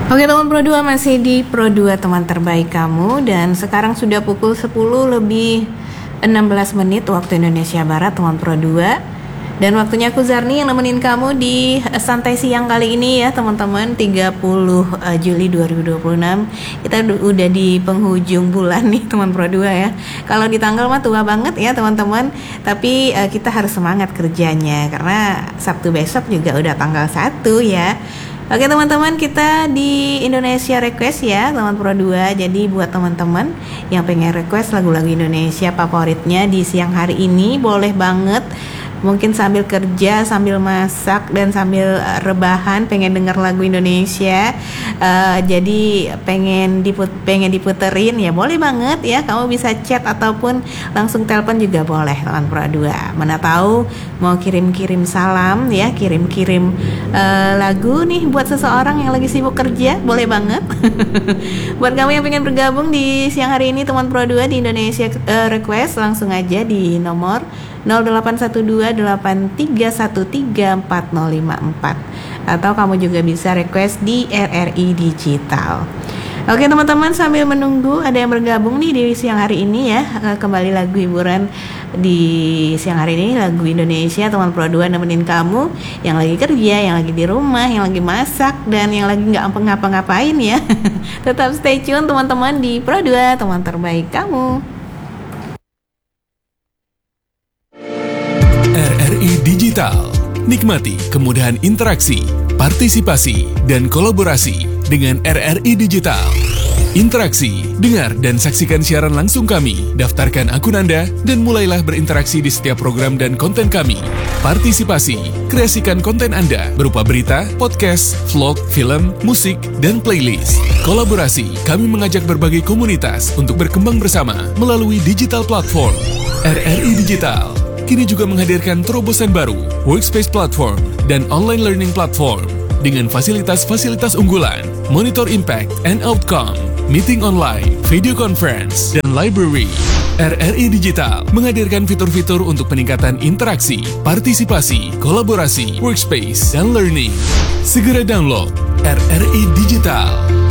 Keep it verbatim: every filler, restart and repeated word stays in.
Oke teman Pro dua, masih di Pro dua teman terbaik kamu. Dan sekarang sudah pukul sepuluh lebih enam belas menit waktu Indonesia Barat teman Pro dua. Dan waktunya aku Zarni yang nemenin kamu di santai siang kali ini ya teman-teman. Tiga puluh Juli dua ribu dua puluh enam. Kita udah di penghujung bulan nih teman Pro dua ya. Kalau di tanggal mah tua banget ya teman-teman. Tapi uh, kita harus semangat kerjanya, karena Sabtu besok juga udah tanggal satu ya. Oke teman-teman, kita di Indonesia Request ya teman Pro dua. Jadi buat teman-teman yang pengen request lagu-lagu Indonesia favoritnya di siang hari ini, boleh banget. Mungkin sambil kerja, sambil masak, dan sambil uh, rebahan pengen denger lagu Indonesia, uh, jadi pengen diput pengen diputerin ya boleh banget ya. Kamu bisa chat ataupun langsung telepon juga boleh teman Pro dua. Mana tahu mau kirim-kirim salam ya, kirim-kirim uh, lagu nih buat seseorang yang lagi sibuk kerja, boleh banget. Buat kamu yang pengen bergabung di siang hari ini teman Pro dua di Indonesia uh, Request, langsung aja di nomor nol delapan satu dua delapan tiga satu tiga empat nol lima empat, atau kamu juga bisa request di R R I Digital. Oke teman-teman, sambil menunggu ada yang bergabung nih di siang hari ini ya, kembali lagu hiburan di siang hari ini, lagu Indonesia teman Pro dua nemenin kamu yang lagi kerja, yang lagi di rumah, yang lagi masak, dan yang lagi nggak ngapa-ngapain ya. Tetap stay tune teman-teman di Pro dua, teman terbaik kamu. R R I Digital. Nikmati kemudahan interaksi, partisipasi, dan kolaborasi dengan R R I Digital. Interaksi, dengar dan saksikan siaran langsung kami, daftarkan akun Anda, dan mulailah berinteraksi di setiap program dan konten kami. Partisipasi, kreasikan konten Anda berupa berita, podcast, vlog, film, musik, dan playlist. Kolaborasi, kami mengajak berbagai komunitas untuk berkembang bersama melalui digital platform. R R I Digital kini juga menghadirkan terobosan baru, workspace platform, dan online learning platform dengan fasilitas-fasilitas unggulan, monitor impact and outcome, meeting online, video conference, dan library. R R I Digital menghadirkan fitur-fitur untuk peningkatan interaksi, partisipasi, kolaborasi, workspace, dan learning. Segera download R R I Digital.